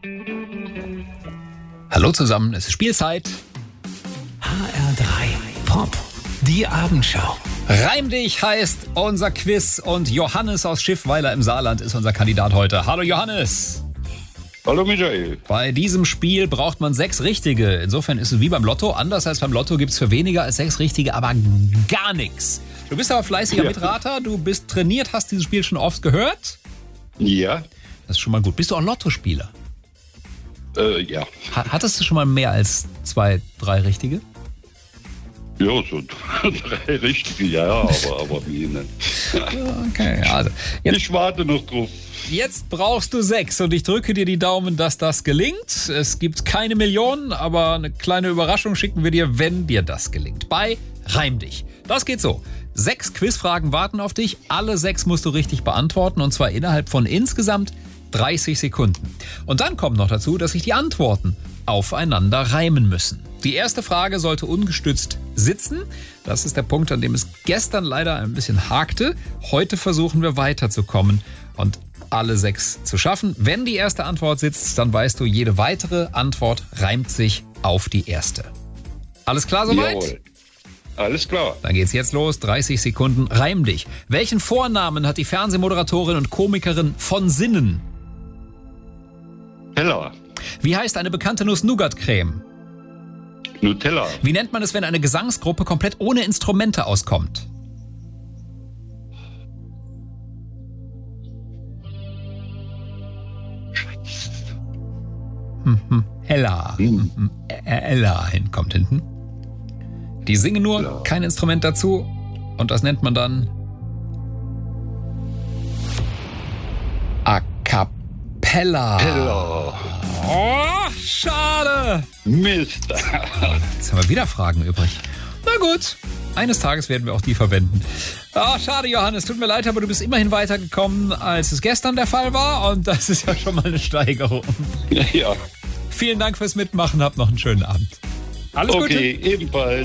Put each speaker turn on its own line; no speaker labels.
Hallo zusammen, es ist Spielzeit.
HR3 Pop, die Abendschau.
Reim dich heißt unser Quiz und Johannes aus Schiffweiler im Saarland ist unser Kandidat heute. Hallo Johannes.
Hallo Michael.
Bei diesem Spiel braucht man 6 Richtige. Insofern ist es wie beim Lotto. Anders als beim Lotto gibt es für weniger als 6 Richtige aber gar nichts. Du bist aber fleißiger Mitrater, du bist trainiert, hast dieses Spiel schon oft gehört.
Ja.
Das ist schon mal gut. Bist du auch Lottospieler?
Ja.
Hattest du schon mal mehr als 2, 3 Richtige?
Ja, so 3 Richtige, ja, aber wie nicht.
Okay, also.
Ich warte noch drauf.
Jetzt brauchst du 6 und ich drücke dir die Daumen, dass das gelingt. Es gibt keine Millionen, aber eine kleine Überraschung schicken wir dir, wenn dir das gelingt. Bei Reim dich. Das geht so. 6 Quizfragen warten auf dich. Alle 6 musst du richtig beantworten und zwar innerhalb von insgesamt 30 Sekunden. Und dann kommt noch dazu, dass sich die Antworten aufeinander reimen müssen. Die erste Frage sollte ungestützt sitzen. Das ist der Punkt, an dem es gestern leider ein bisschen hakte. Heute versuchen wir weiterzukommen und alle 6 zu schaffen. Wenn die erste Antwort sitzt, dann weißt du, jede weitere Antwort reimt sich auf die erste. Alles klar soweit?
Jawohl. Alles klar.
Dann geht's jetzt los. 30 Sekunden. Reim dich. Welchen Vornamen hat die Fernsehmoderatorin und Komikerin von Sinnen?
Teller.
Wie heißt eine bekannte Nuss-Nougat-Creme?
Nutella.
Wie nennt man es, wenn eine Gesangsgruppe komplett ohne Instrumente auskommt? Ella. Ella kommt hinten. Die singen nur,
ja.
Kein Instrument dazu. Und das nennt man dann A Cappella.
Teller.
Oh, schade.
Mist.
Jetzt haben wir wieder Fragen übrig. Na gut, eines Tages werden wir auch die verwenden. Ah, schade, Johannes, tut mir leid, aber du bist immerhin weitergekommen, als es gestern der Fall war. Und das ist ja schon mal eine Steigerung.
Ja.
Vielen Dank fürs Mitmachen, habt noch einen schönen Abend. Alles Gute.
Okay, ebenfalls.